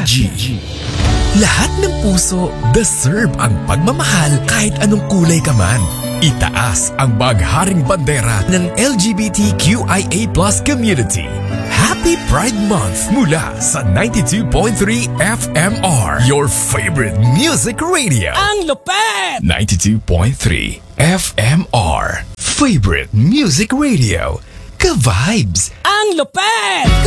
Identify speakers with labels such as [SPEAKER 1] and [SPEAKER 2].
[SPEAKER 1] PG. Lahat ng puso deserve ang pagmamahal kahit anong kulay ka man. Itaas ang bagharing bandera ng LGBTQIA+ community. Happy Pride Month mula sa 92.3 FMR, your favorite music radio.
[SPEAKER 2] Ang lupet!
[SPEAKER 1] 92.3 FMR, favorite music radio. Ka-vibes!
[SPEAKER 2] Ang lupet!